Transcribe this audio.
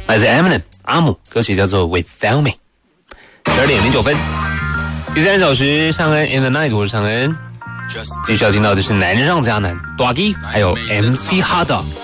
来自 Eminem 阿姆，歌曲叫做 Without Me。12点09分，第3小时尚恩 in the night， 我是尚恩。继续要听到的是男上加男，大 G 还有 MC Hotdog。